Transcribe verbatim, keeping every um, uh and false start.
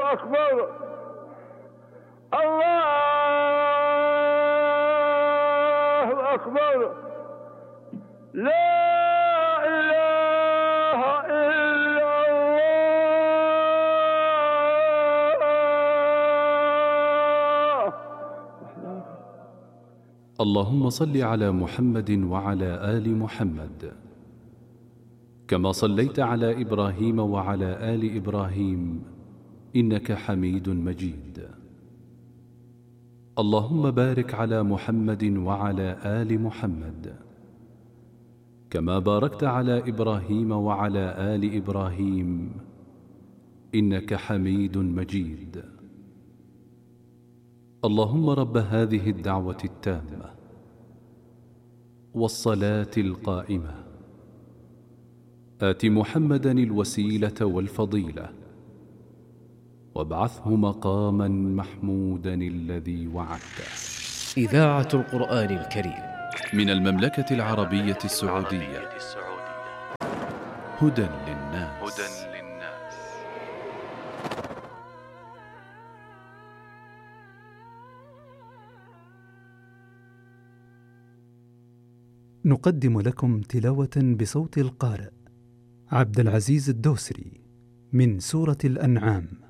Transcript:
أكبر الله أكبر لا إله إلا الله. اللهم صل على محمد وعلى آل محمد كما صليت على إبراهيم وعلى آل إبراهيم إنك حميد مجيد. اللهم بارك على محمد وعلى آل محمد كما باركت على إبراهيم وعلى آل إبراهيم إنك حميد مجيد. اللهم رب هذه الدعوة التامة والصلاة القائمة آت محمدا الوسيلة والفضيلة وابعثه مقاما محمودا الذي وعدته. إذاعة القرآن الكريم من المملكة العربية السعودية. هدى للناس. نقدم لكم تلاوة بصوت القارئ عبد العزيز الدوسري من سورة الأنعام.